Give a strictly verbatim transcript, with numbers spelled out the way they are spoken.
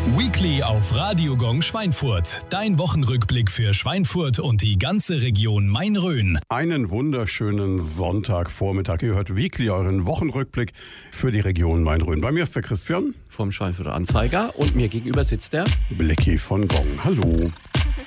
Weekly auf Radio Gong Schweinfurt. Dein Wochenrückblick für Schweinfurt und die ganze Region Main-Rhön. Einen wunderschönen Sonntagvormittag. Ihr hört Weekly, euren Wochenrückblick für die Region Main-Rhön. Bei mir ist der Christian vom Schweinfurter Anzeiger und mir gegenüber sitzt der Blicky von Gong. Hallo.